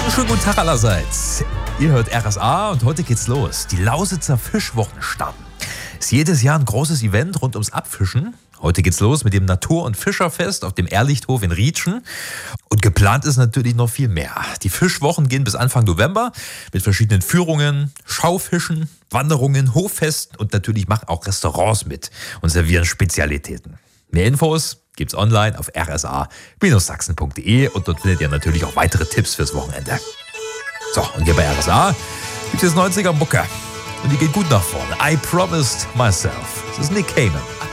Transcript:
Schönen guten Tag allerseits. Ihr hört RSA und heute geht's los. Die Lausitzer Fischwochen starten. Ist jedes Jahr ein großes Event rund ums Abfischen. Heute geht's los mit dem Natur- und Fischerfest auf dem Ehrlichthof in Rietschen. Und geplant ist natürlich noch viel mehr. Die Fischwochen gehen bis Anfang November mit verschiedenen Führungen, Schaufischen, Wanderungen, Hoffesten und natürlich machen auch Restaurants mit und servieren Spezialitäten. Mehr Infos gibt's online auf rsa-sachsen.de und dort findet ihr natürlich auch weitere Tipps fürs Wochenende. So, und hier bei RSA gibt's jetzt 90er Mucke und die geht gut nach vorne. I Promised Myself. Das ist Nick Cayman.